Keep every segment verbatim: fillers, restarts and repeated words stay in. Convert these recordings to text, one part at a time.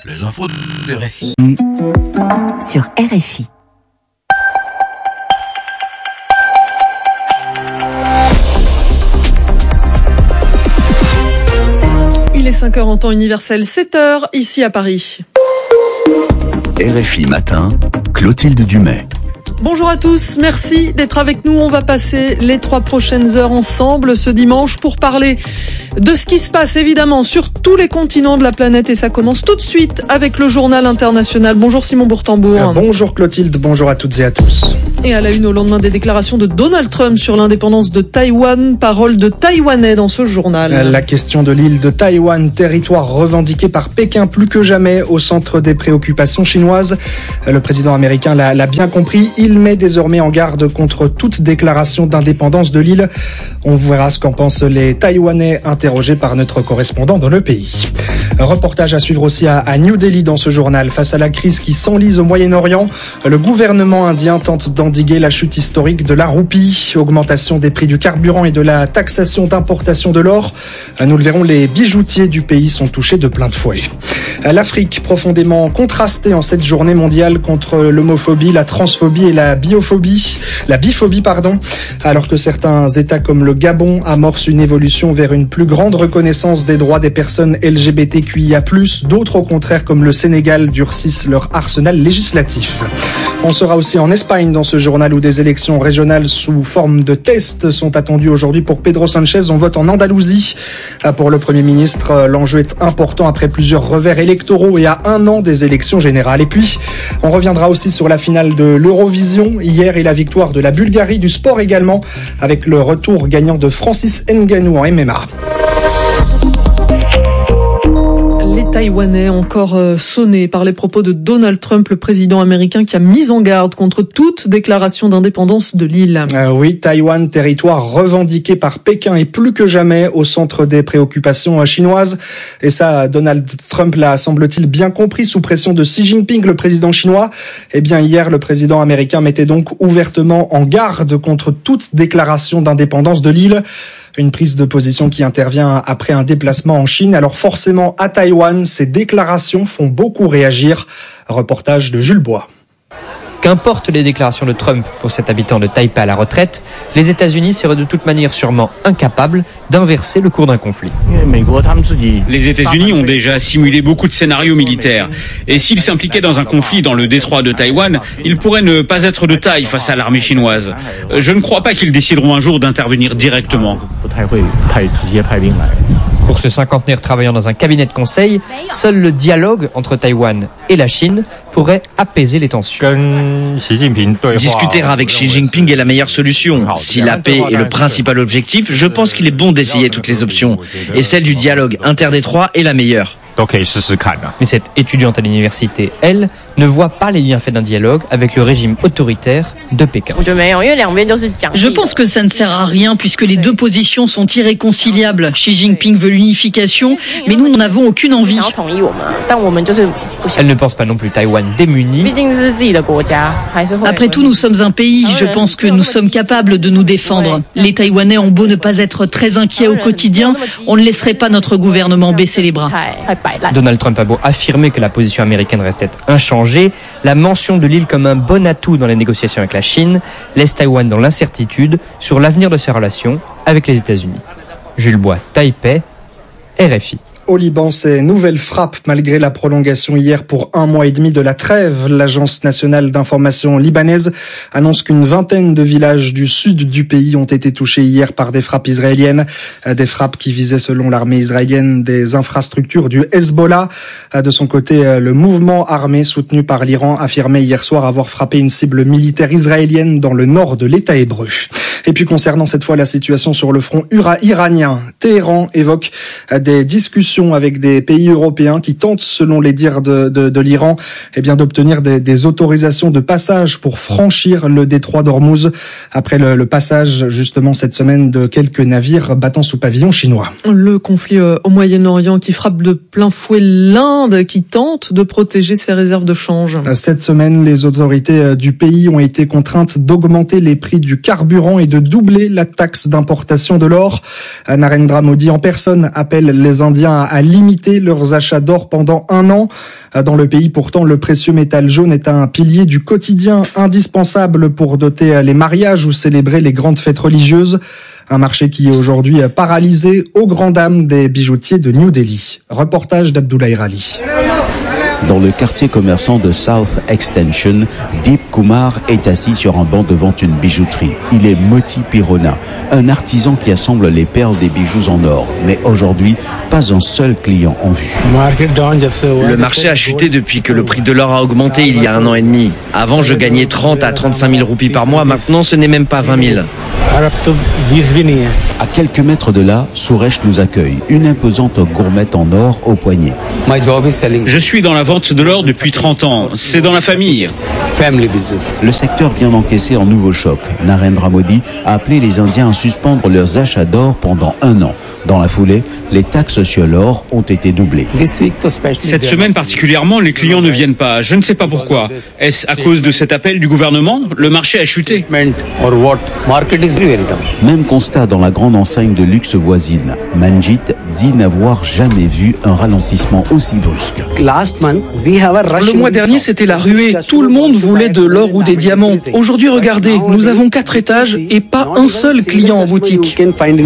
Les infos de R F I. Sur R F I. Il est cinq heures en temps universel, sept heures ici à Paris. R F I Matin, Clotilde Dumais. Bonjour à tous, merci d'être avec nous. On va passer les trois prochaines heures ensemble ce dimanche pour parler de ce qui se passe évidemment sur tous les continents de la planète et ça commence tout de suite avec le journal international. Bonjour Simon Bourtambour. Euh, bonjour Clotilde, bonjour à toutes et à tous. Et à la une au lendemain des déclarations de Donald Trump sur l'indépendance de Taïwan, parole de Taïwanais dans ce journal. La question de l'île de Taïwan, territoire revendiqué par Pékin plus que jamais au centre des préoccupations chinoises. Le président américain l'a, l'a bien compris, il met désormais en garde contre toute déclaration d'indépendance de l'île. On verra ce qu'en pensent les Taïwanais interrogés par notre correspondant dans le pays. Un reportage à suivre aussi à, à New Delhi dans ce journal. Face à la crise qui s'enlise au Moyen-Orient, le gouvernement indien tente d'endiguer la chute historique de la roupie, augmentation des prix du carburant et de la taxation d'importation de l'or. Nous le verrons, les bijoutiers du pays sont touchés de plein de fouet. L'Afrique, profondément contrastée en cette journée mondiale contre l'homophobie, la transphobie et la biophobie, la biphobie, pardon, alors que certains États comme le Gabon amorcent une évolution vers une plus grande reconnaissance des droits des personnes L G B T Q I A plus, d'autres au contraire comme le Sénégal durcissent leur arsenal législatif. On sera aussi en Espagne dans ce journal où des élections régionales sous forme de tests sont attendues aujourd'hui pour Pedro Sánchez. On vote en Andalousie. Pour le Premier ministre, l'enjeu est important après plusieurs revers électoraux et à un an des élections générales. Et puis, on reviendra aussi sur la finale de l'Eurovision hier et la victoire de la Bulgarie, du sport également, avec le retour gagnant de Francis Ngannou en M M A. Les Taïwanais encore euh, sonnés par les propos de Donald Trump, le président américain qui a mis en garde contre toute déclaration d'indépendance de l'île. Euh, oui, Taïwan, territoire revendiqué par Pékin et plus que jamais au centre des préoccupations chinoises. Et ça, Donald Trump l'a, semble-t-il, bien compris sous pression de Xi Jinping, le président chinois. Eh bien, hier, le président américain mettait donc ouvertement en garde contre toute déclaration d'indépendance de l'île. Une prise de position qui intervient après un déplacement en Chine. Alors forcément, à Taïwan, ces déclarations font beaucoup réagir. Reportage de Jules Bois. Qu'importe les déclarations de Trump pour cet habitant de Taipei à la retraite, les États-Unis seraient de toute manière sûrement incapables d'inverser le cours d'un conflit. Les États-Unis ont déjà simulé beaucoup de scénarios militaires. Et s'ils s'impliquaient dans un conflit dans le détroit de Taïwan, ils pourraient ne pas être de taille face à l'armée chinoise. Je ne crois pas qu'ils décideront un jour d'intervenir directement. Pour ce cinquantenaire travaillant dans un cabinet de conseil, seul le dialogue entre Taïwan et la Chine pourrait apaiser les tensions. Discuter avec Xi Jinping est la meilleure solution. Si la paix est le principal objectif, je pense qu'il est bon d'essayer toutes les options. Et celle du dialogue interdétroit est la meilleure. Mais cette étudiante à l'université, elle, ne voit pas les bienfaits d'un dialogue avec le régime autoritaire de Pékin. Je pense que ça ne sert à rien puisque les deux positions sont irréconciliables. Xi Jinping veut l'unification, mais nous n'en avons aucune envie. Elle ne pense pas non plus Taïwan démuni. Après tout, nous sommes un pays. Je pense que nous sommes capables de nous défendre. Les Taïwanais ont beau ne pas être très inquiets au quotidien, on ne laisserait pas notre gouvernement baisser les bras. Donald Trump a beau affirmer que la position américaine restait inchangée, la mention de l'île comme un bon atout dans les négociations avec la Chine laisse Taïwan dans l'incertitude sur l'avenir de ses relations avec les États-Unis. Jules Bois, Taipei, R F I. Au Liban, ces nouvelles frappes malgré la prolongation hier pour un mois et demi de la trêve. L'Agence nationale d'information libanaise annonce qu'une vingtaine de villages du sud du pays ont été touchés hier par des frappes israéliennes. Des frappes qui visaient, selon l'armée israélienne, des infrastructures du Hezbollah. De son côté, le mouvement armé soutenu par l'Iran affirmait hier soir avoir frappé une cible militaire israélienne dans le nord de l'État hébreu. Et puis concernant cette fois la situation sur le front iranien, Téhéran évoque des discussions avec des pays européens qui tentent, selon les dires de, de, de l'Iran, eh bien d'obtenir des, des autorisations de passage pour franchir le détroit d'Ormuz après le, le passage justement cette semaine de quelques navires battant sous pavillon chinois. Le conflit au Moyen-Orient qui frappe de plein fouet l'Inde qui tente de protéger ses réserves de change. Cette semaine, les autorités du pays ont été contraintes d'augmenter les prix du carburant et de de doubler la taxe d'importation de l'or. Narendra Modi en personne appelle les Indiens à limiter leurs achats d'or pendant un an. Dans le pays, pourtant, le précieux métal jaune est un pilier du quotidien indispensable pour doter les mariages ou célébrer les grandes fêtes religieuses. Un marché qui est aujourd'hui paralysé aux grandes dames des bijoutiers de New Delhi. Reportage d'Abdoulaye Rali. Dans le quartier commerçant de South Extension, Deep Kumar est assis sur un banc devant une bijouterie. Il est Moti Pirona, un artisan qui assemble les perles des bijoux en or. Mais aujourd'hui, pas un seul client en vue. Le marché a chuté depuis que le prix de l'or a augmenté il y a un an et demi. Avant, je gagnais trente à trente-cinq mille roupies par mois. Maintenant, ce n'est même pas vingt mille. À quelques mètres de là, Suresh nous accueille, une imposante gourmette en or au poignet. Je suis dans la vente de l'or depuis trente ans. C'est dans la famille. Le secteur vient d'encaisser un nouveau choc. Narendra Modi a appelé les Indiens à suspendre leurs achats d'or pendant un an. Dans la foulée, les taxes sur l'or ont été doublées. Cette semaine particulièrement, les clients ne viennent pas. Je ne sais pas pourquoi. Est-ce à cause de cet appel du gouvernement ? Le marché a chuté. Même constat dans la grande enseigne de luxe voisine. Manjit dit n'avoir jamais vu un ralentissement aussi brusque. Le mois dernier, c'était la ruée. Tout le monde voulait de l'or ou des diamants. Aujourd'hui, regardez, nous avons quatre étages et pas un seul client en boutique.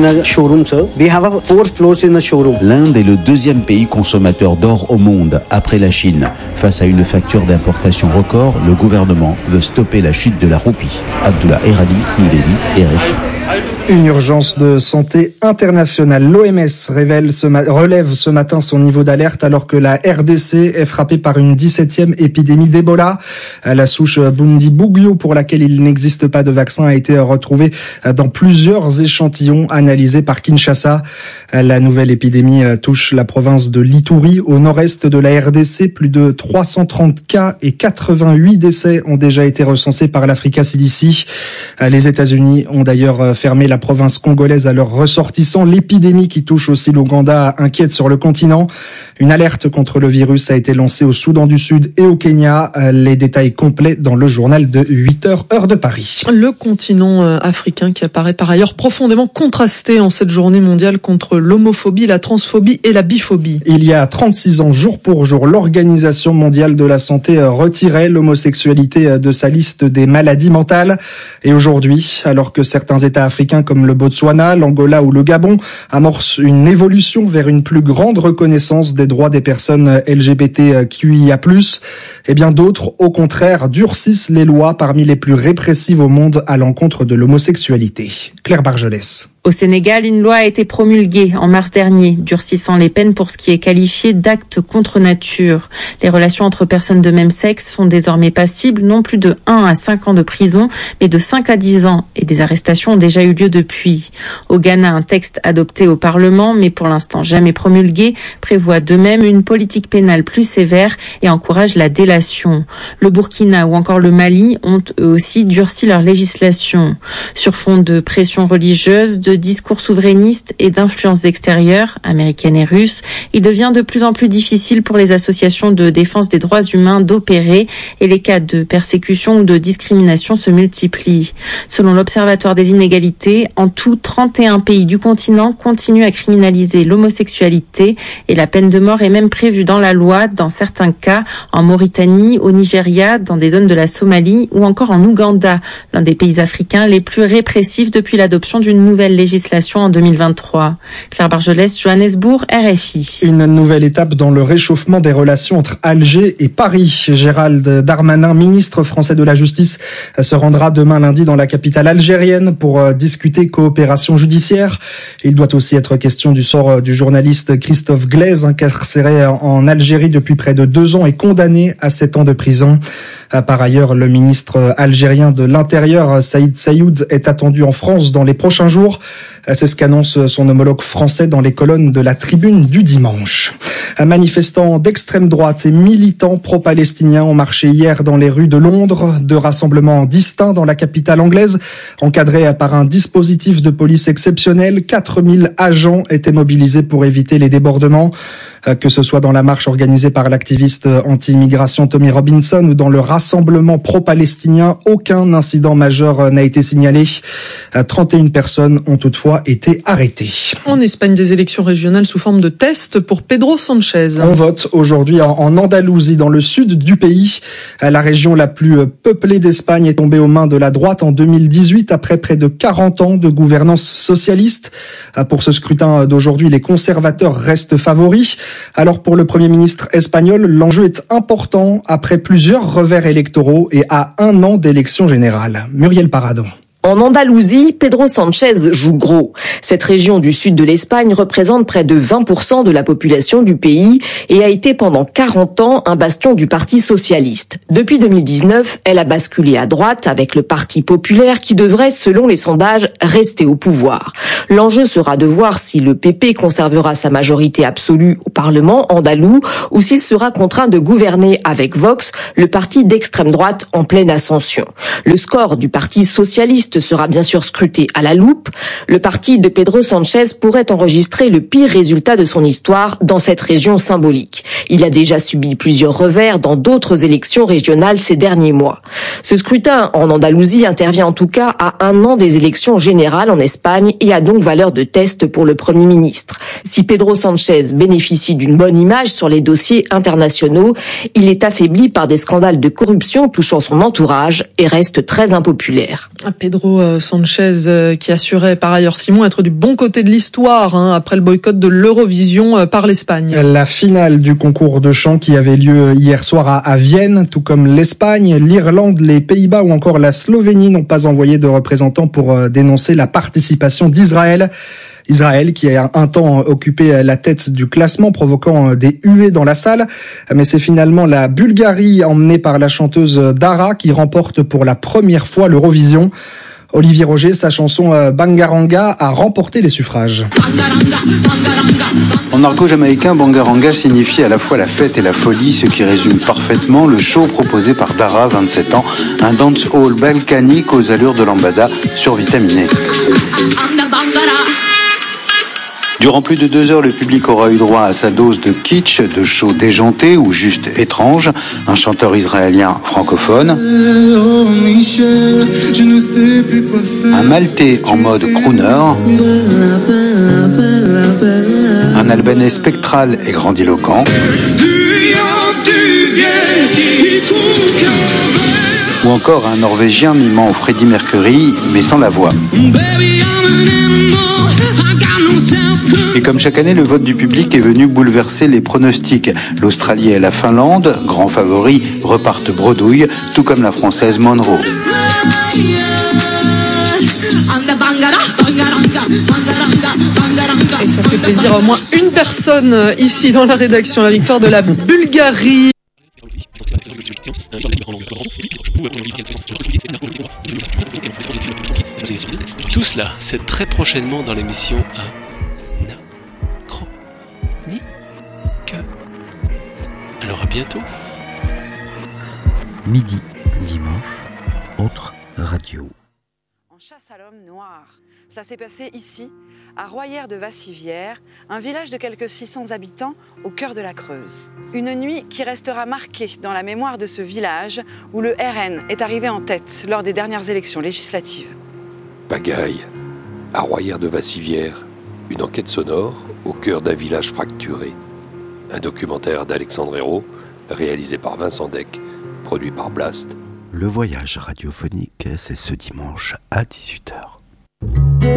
L'Inde est le deuxième pays consommateur d'or au monde, après la Chine. Face à une facture d'importation record, le gouvernement veut stopper la chute de la roupie. Abdullah Erali, New Delhi, R F I. Une urgence de santé internationale. L'O M S révèle ce ma- relève ce matin son niveau d'alerte alors que la R D C est frappée par une dix-septième épidémie d'Ebola. La souche Bundibugyo, pour laquelle il n'existe pas de vaccin, a été retrouvée dans plusieurs échantillons analysés par Kinshasa. La nouvelle épidémie touche la province de l'Ituri, au nord-est de la R D C. Plus de trois cent trente cas et quatre-vingt-huit décès ont déjà été recensés par l'Africa C D C. Les États-Unis ont d'ailleurs fermé la province congolaise à leurs ressortissants. L'épidémie qui touche aussi l'Ouganda inquiète sur le continent. Une alerte contre le virus a été lancée au Soudan du Sud et au Kenya. Les détails complets dans le journal de huit heures, heure de Paris. Le continent africain qui apparaît par ailleurs profondément contrasté en cette journée mondiale contre l'homophobie, la transphobie et la biphobie. Il y a trente-six ans, jour pour jour, l'Organisation mondiale de la santé retirait l'homosexualité de sa liste des maladies mentales. Et aujourd'hui, alors que certains États africains comme le Botswana, l'Angola ou le Gabon amorcent une évolution vers une plus grande reconnaissance des droits des personnes L G B T Q I A plus, et bien d'autres, au contraire, durcissent les lois parmi les plus répressives au monde à l'encontre de l'homosexualité. Claire Bargelès. Au Sénégal, une loi a été promulguée en mars dernier, durcissant les peines pour ce qui est qualifié d'acte contre nature. Les relations entre personnes de même sexe sont désormais passibles, non plus de un à cinq ans de prison, mais de cinq à dix ans, et des arrestations ont déjà eu lieu depuis. Au Ghana, un texte adopté au Parlement, mais pour l'instant jamais promulgué, prévoit de même une politique pénale plus sévère et encourage la délation. Le Burkina ou encore le Mali ont eux aussi durci leur législation. Sur fond de pression religieuse, de discours souverainistes et d'influences extérieures, américaines et russes, il devient de plus en plus difficile pour les associations de défense des droits humains d'opérer et les cas de persécution ou de discrimination se multiplient. Selon l'Observatoire des inégalités, en tout, trente et un pays du continent continuent à criminaliser l'homosexualité et la peine de mort est même prévue dans la loi dans certains cas en Mauritanie, au Nigeria, dans des zones de la Somalie ou encore en Ouganda, l'un des pays africains les plus répressifs depuis l'adoption d'une nouvelle législation en deux mille vingt-trois. Claire Bargelès, Johannesburg, R F I. Une nouvelle étape dans le réchauffement des relations entre Alger et Paris. Gérald Darmanin, ministre français de la Justice, se rendra demain lundi dans la capitale algérienne pour discuter coopération judiciaire. Il doit aussi être question du sort du journaliste Christophe Glaise, incarcéré en Algérie depuis près de deux ans et condamné à sept ans de prison. Par ailleurs, le ministre algérien de l'Intérieur, Saïd Saïoud, est attendu en France dans les prochains jours. C'est ce qu'annonce son homologue français dans les colonnes de la Tribune du dimanche. Manifestants d'extrême droite et militants pro-palestiniens ont marché hier dans les rues de Londres. Deux rassemblements distincts dans la capitale anglaise, encadrés par un dispositif de police exceptionnel. quatre mille agents étaient mobilisés pour éviter les débordements. que ce soit dans la marche organisée par l'activiste anti-immigration Tommy Robinson ou dans le rassemblement pro-palestinien, aucun incident majeur n'a été signalé. trente et une personnes ont toutefois été arrêtées. En Espagne, des élections régionales sous forme de test pour Pedro Sánchez. On vote aujourd'hui en Andalousie, dans le sud du pays. La région la plus peuplée d'Espagne est tombée aux mains de la droite en deux mille dix-huit après près de quarante ans de gouvernance socialiste. Pour ce scrutin d'aujourd'hui, les conservateurs restent favoris. Alors pour le Premier ministre espagnol, l'enjeu est important après plusieurs revers électoraux et à un an d'élection générale. Muriel Paradon. En Andalousie, Pedro Sánchez joue gros. Cette région du sud de l'Espagne représente près de vingt pour cent de la population du pays et a été pendant quarante ans un bastion du Parti socialiste. Depuis deux mille dix-neuf, elle a basculé à droite avec le Parti populaire qui devrait, selon les sondages, rester au pouvoir. L'enjeu sera de voir si le P P conservera sa majorité absolue au Parlement andalou ou s'il sera contraint de gouverner avec Vox, le parti d'extrême droite en pleine ascension. Le score du Parti socialiste sera bien sûr scruté à la loupe. Le parti de Pedro Sánchez pourrait enregistrer le pire résultat de son histoire dans cette région symbolique. Il a déjà subi plusieurs revers dans d'autres élections régionales ces derniers mois. Ce scrutin en Andalousie intervient en tout cas à un an des élections générales en Espagne et a donc valeur de test pour le Premier ministre. Si Pedro Sánchez bénéficie d'une bonne image sur les dossiers internationaux, il est affaibli par des scandales de corruption touchant son entourage et reste très impopulaire. Pedro Sánchez qui assurait par ailleurs, Simon, être du bon côté de l'histoire hein, après le boycott de l'Eurovision par l'Espagne. La finale du concours de chant qui avait lieu hier soir à, à Vienne, tout comme l'Espagne, l'Irlande, les Pays-Bas ou encore la Slovénie n'ont pas envoyé de représentants pour euh, dénoncer la participation d'Israël. Israël qui a un temps occupé la tête du classement, provoquant des huées dans la salle. Mais c'est finalement la Bulgarie, emmenée par la chanteuse Dara, qui remporte pour la première fois l'Eurovision. Olivier Roger, sa chanson Bangaranga a remporté les suffrages. En argot jamaïcain, Bangaranga signifie à la fois la fête et la folie, ce qui résume parfaitement le show proposé par Dara, vingt-sept ans, un dancehall balkanique aux allures de lambada survitaminé. Durant plus de deux heures, le public aura eu droit à sa dose de kitsch, de show déjanté ou juste étrange. Un chanteur israélien francophone. Un maltais en mode crooner. Un albanais spectral et grandiloquent. Ou encore un norvégien mimant Freddie Mercury, mais sans la voix. Et comme chaque année, le vote du public est venu bouleverser les pronostics. L'Australie et la Finlande, grands favoris, repartent bredouille, tout comme la Française Monroe. Et ça fait plaisir à au moins une personne ici dans la rédaction, la victoire de la Bulgarie. Tout cela, c'est très prochainement dans l'émission un que. Alors à bientôt. Midi, dimanche, autre radio. En chasse à l'homme noir. Ça s'est passé ici, à Royères-de-Vassivière, un village de quelques six cents habitants au cœur de la Creuse. Une nuit qui restera marquée dans la mémoire de ce village où le R N est arrivé en tête lors des dernières élections législatives. Pagaille, à Royères-de-Vassivière, une enquête sonore au cœur d'un village fracturé. Un documentaire d'Alexandre Hérault, réalisé par Vincent Deck, produit par Blast. Le voyage radiophonique, c'est ce dimanche à dix-huit heures.